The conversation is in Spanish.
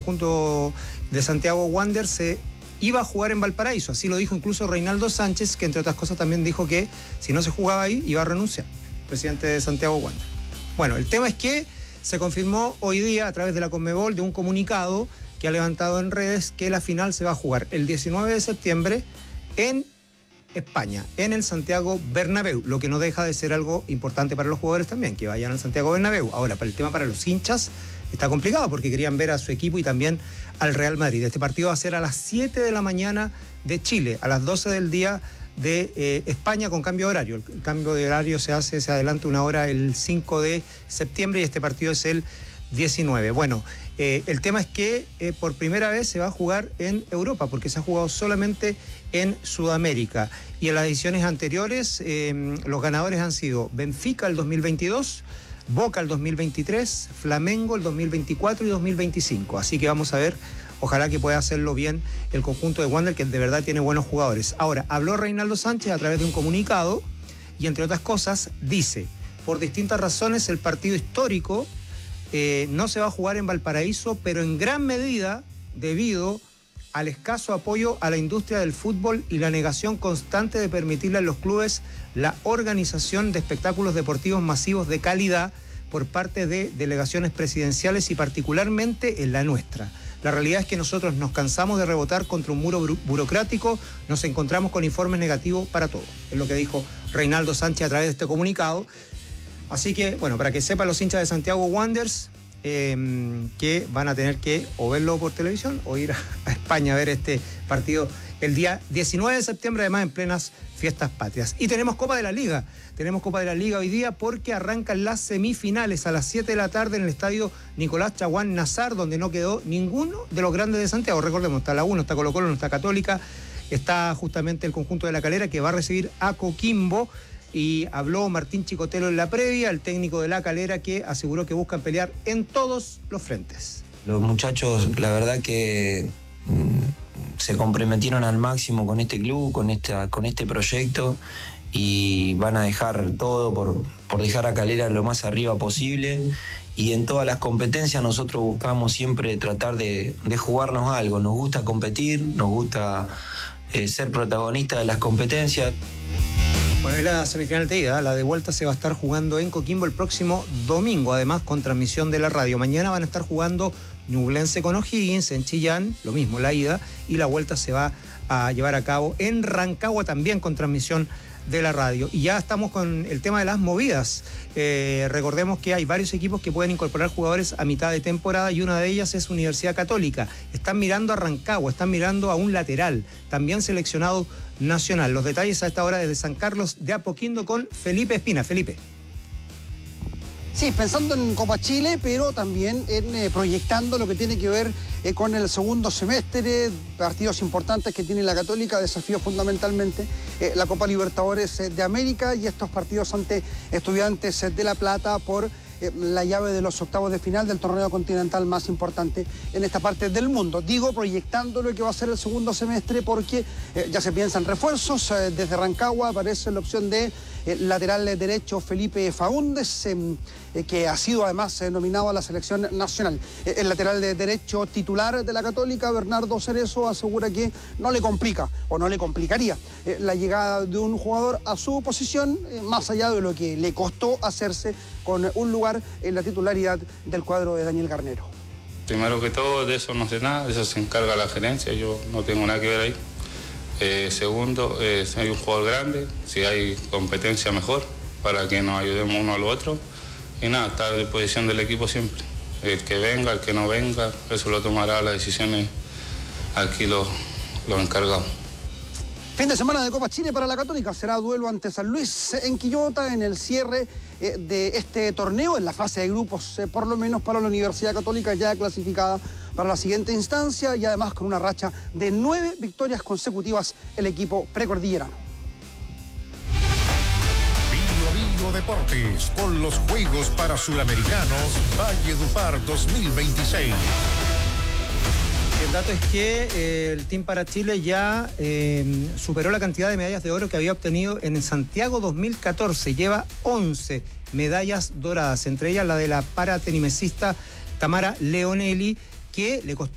conjunto de Santiago Wanderers se iba a jugar en Valparaíso. Así lo dijo incluso Reinaldo Sánchez, que entre otras cosas también dijo que si no se jugaba ahí iba a renunciar, presidente de Santiago Wanderers. Bueno, el tema es que se confirmó hoy día a través de la Conmebol, de un comunicado que ha levantado en redes, que la final se va a jugar el 19 de septiembre en España, en el Santiago Bernabéu, lo que no deja de ser algo importante para los jugadores también, que vayan al Santiago Bernabéu. Ahora, para el tema para los hinchas está complicado porque querían ver a su equipo y también al Real Madrid. Este partido va a ser a las 7 de la mañana de Chile, a las 12 del día de España, con cambio de horario. El cambio de horario se adelanta una hora el 5 de septiembre y este partido es el 19. Bueno, el tema es que por primera vez se va a jugar en Europa, porque se ha jugado solamente en Sudamérica. Y en las ediciones anteriores, los ganadores han sido Benfica el 2022, Boca el 2023, Flamengo el 2024 y 2025. Así que vamos a ver, ojalá que pueda hacerlo bien el conjunto de Wander, que de verdad tiene buenos jugadores. Ahora, habló Reinaldo Sánchez a través de un comunicado y entre otras cosas dice, por distintas razones el partido histórico no se va a jugar en Valparaíso, pero en gran medida debido al escaso apoyo a la industria del fútbol y la negación constante de permitirle a los clubes la organización de espectáculos deportivos masivos de calidad por parte de delegaciones presidenciales y particularmente en la nuestra. La realidad es que nosotros nos cansamos de rebotar contra un muro burocrático, nos encontramos con informes negativos para todo. Es lo que dijo Reinaldo Sánchez a través de este comunicado. Así que, bueno, para que sepan los hinchas de Santiago Wanderers, que van a tener que o verlo por televisión o ir a España a ver este partido el día 19 de septiembre, además en plenas fiestas patrias. Y tenemos Copa de la Liga hoy día porque arrancan las semifinales a las 7 de la tarde en el estadio Nicolás Chaguán Nazar, donde no quedó ninguno de los grandes de Santiago. Recordemos, está la 1, está Colo-Colo, no está Católica, está justamente el conjunto de La Calera que va a recibir a Coquimbo. Y habló Martín Chicotelo en la previa, el técnico de La Calera, que aseguró que buscan pelear en todos los frentes. Los muchachos, la verdad que se comprometieron al máximo con este club, con este proyecto, y van a dejar todo por dejar a Calera lo más arriba posible. Y en todas las competencias nosotros buscamos siempre tratar de jugarnos algo. Nos gusta competir, nos gusta ser protagonistas de las competencias. Bueno, es la semifinal de ida, la de vuelta se va a estar jugando en Coquimbo el próximo domingo, además con transmisión de la radio. Mañana van a estar jugando Ñublense con O'Higgins en Chillán, lo mismo la ida, y la vuelta se va a llevar a cabo en Rancagua también con transmisión de la radio. Y ya estamos con el tema de las movidas. Recordemos que hay varios equipos que pueden incorporar jugadores a mitad de temporada y una de ellas es Universidad Católica. Están mirando a Rancagua, están mirando a un lateral, también seleccionado nacional. Los detalles a esta hora desde San Carlos de Apoquindo con Felipe Espina. Felipe. Sí, pensando en Copa Chile, pero también en proyectando lo que tiene que ver con el segundo semestre, partidos importantes que tiene la Católica, desafíos fundamentalmente la Copa Libertadores de América y estos partidos ante Estudiantes de La Plata por la llave de los octavos de final del torneo continental más importante en esta parte del mundo. Digo, proyectando lo que va a ser el segundo semestre porque ya se piensan refuerzos. Desde Rancagua aparece la opción de lateral derecho Felipe Faúndez, que ha sido además nominado a la selección nacional. El lateral derecho titular de la Católica, Bernardo Cerezo, asegura que no le complica o no le complicaría la llegada de un jugador a su posición, más allá de lo que le costó hacerse con un lugar en la titularidad del cuadro de Daniel Garnero. Primero que todo, de eso no sé nada, de eso se encarga la gerencia, yo no tengo nada que ver ahí. Segundo, si hay un jugador grande, si hay competencia mejor, para que nos ayudemos uno al otro. Y nada, está a disposición del equipo siempre. El que venga, el que no venga, eso lo tomará las decisiones aquí los encargados. Fin de semana de Copa Chile para la Católica. Será duelo ante San Luis en Quillota en el cierre de este torneo, en la fase de grupos, por lo menos para la Universidad Católica ya clasificada para la siguiente instancia y además con una racha de 9 victorias consecutivas el equipo precordillerano. Bio Deportes con los Juegos para Suramericanos Valledupar 2026. El dato es que el Team para Chile ya superó la cantidad de medallas de oro que había obtenido en Santiago 2014. Lleva 11 medallas doradas, entre ellas la de la paratenimesista Tamara Leonelli, que le costó